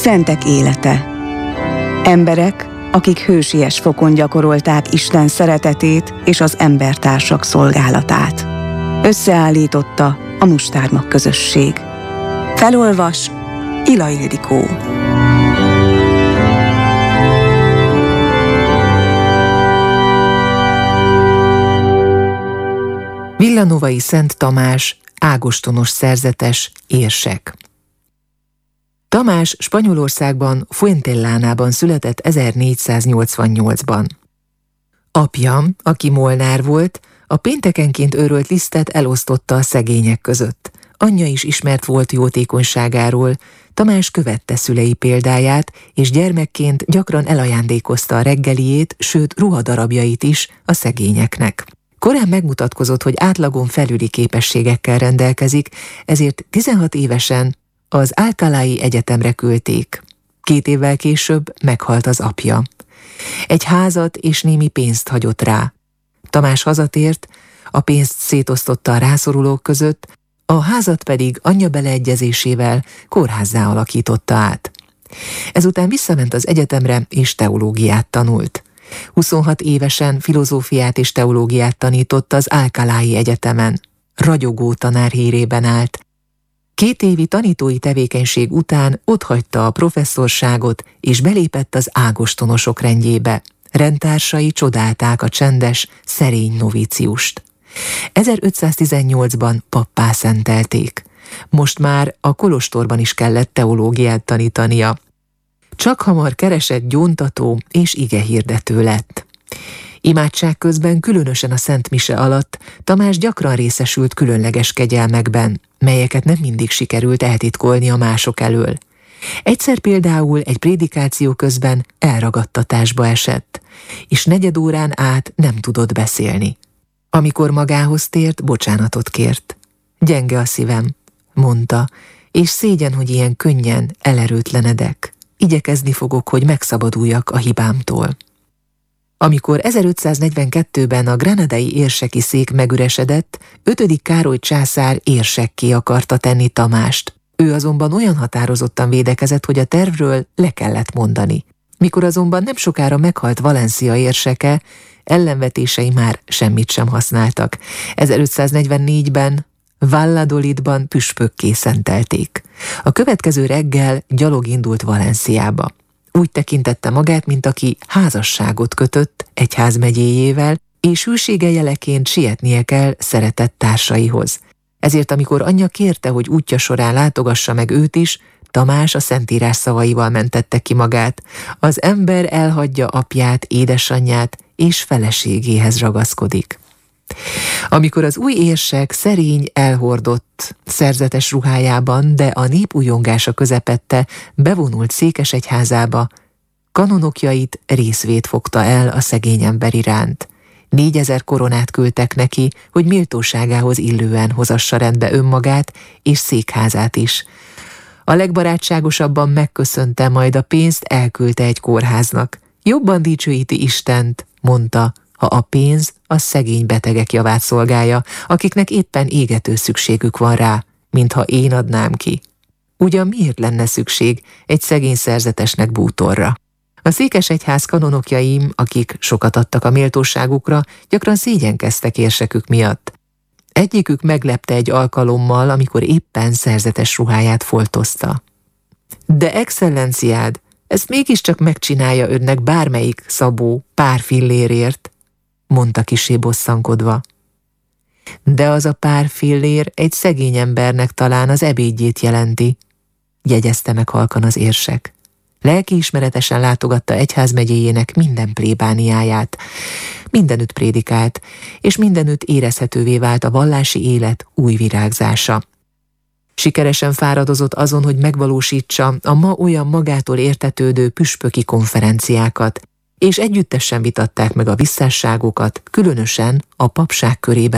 Szentek élete. Emberek, akik hősies fokon gyakorolták Isten szeretetét és az embertársak szolgálatát. Összeállította a Mustármag közösség. Felolvas Ila Ildikó. Villanovai Szent Tamás, ágostonos szerzetes, érsek. Tamás Spanyolországban, Fuentellanában született 1488-ban. Apja, aki molnár volt, a péntekenként őrölt lisztet elosztotta a szegények között. Anyja is ismert volt jótékonyságáról, Tamás követte szülei példáját, és gyermekként gyakran elajándékozta a reggeliét, sőt ruhadarabjait is a szegényeknek. Korán megmutatkozott, hogy átlagon felüli képességekkel rendelkezik, ezért 16 évesen az Alcalái Egyetemre küldték. 2 évvel később meghalt az apja. Egy házat és némi pénzt hagyott rá. Tamás hazatért, a pénzt szétosztotta a rászorulók között, a házat pedig anyja beleegyezésével kórházzá alakította át. Ezután visszament az egyetemre és teológiát tanult. 26 évesen filozófiát és teológiát tanított az Alcalái Egyetemen. Ragyogó tanár hírében állt. 2 évi tanítói tevékenység után otthagyta a professzorságot, és belépett az ágostonosok rendjébe. Rendtársai csodálták a csendes, szerény novíciust. 1518-ban pappá szentelték. Most már a kolostorban is kellett teológiát tanítania. Csak hamar keresett gyóntató és igehirdető lett. Imádság közben, különösen a Szent Mise alatt Tamás gyakran részesült különleges kegyelmekben, melyeket nem mindig sikerült eltitkolni a mások elől. Egyszer például egy prédikáció közben elragadtatásba esett, és 4 órán át nem tudott beszélni. Amikor magához tért, bocsánatot kért. Gyenge a szívem, mondta, és szégyen, hogy ilyen könnyen elerőtlenedek. Igyekezni fogok, hogy megszabaduljak a hibámtól. Amikor 1542-ben a granadai érseki szék megüresedett, 5. Károly császár érsekké akarta tenni Tamást. Ő azonban olyan határozottan védekezett, hogy a tervről le kellett mondani. Mikor azonban nem sokára meghalt Valencia érseke, ellenvetései már semmit sem használtak. 1544-ben Valladolidban püspökké szentelték. A következő reggel gyalog indult Valenciába. Úgy tekintette magát, mint aki házasságot kötött egyházmegyéjével, és hűsége jeleként sietnie kell szeretett társaihoz. Ezért amikor anyja kérte, hogy útja során látogassa meg őt is, Tamás a Szentírás szavaival mentette ki magát. Az ember elhagyja apját, édesanyját, és feleségéhez ragaszkodik. Amikor az új érsek szerény, elhordott szerzetes ruhájában, de a nép ujjongása közepette bevonult székesegyházába, kanonokjait részvét fogta el a szegény ember iránt. 4000 koronát küldtek neki, hogy méltóságához illően hozassa rendbe önmagát és székházát is. A legbarátságosabban megköszönte, majd a pénzt elküldte egy kórháznak. Jobban dicsőíti Istent, mondta, ha a pénz a szegény betegek javát szolgálja, akiknek éppen égető szükségük van rá, mintha én adnám ki. Ugyan miért lenne szükség egy szegény szerzetesnek bútorra? A székesegyház kanonokjaim, akik sokat adtak a méltóságukra, gyakran szégyenkeztek érsekük miatt. Egyikük meglepte egy alkalommal, amikor éppen szerzetes ruháját foltozta. De excellenciád, ezt mégiscsak megcsinálja önnek bármelyik szabó pár fillérért, mondta kissé bosszankodva. De az a pár fillér egy szegény embernek talán az ebédjét jelenti, jegyezte meg halkan az érsek. Lelkiismeretesen látogatta egyházmegyéjének minden plébániáját. Mindenütt prédikált, és mindenütt érezhetővé vált a vallási élet új virágzása. Sikeresen fáradozott azon, hogy megvalósítsa a ma olyan magától értetődő püspöki konferenciákat, és együttesen vitatták meg a visszásságokat, különösen a papság körében